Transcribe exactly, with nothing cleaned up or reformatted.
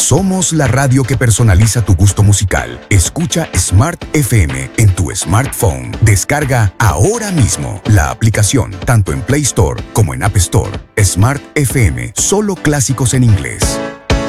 Somos la radio que personaliza tu gusto musical. Escucha Smart F M en tu smartphone. Descarga ahora mismo la aplicación, tanto en Play Store como en App Store. Smart F M, solo clásicos en inglés.